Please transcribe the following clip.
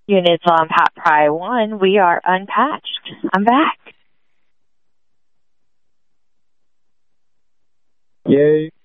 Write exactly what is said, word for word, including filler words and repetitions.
Units on Pat Pry one, we are unpatched. I'm back. Yay.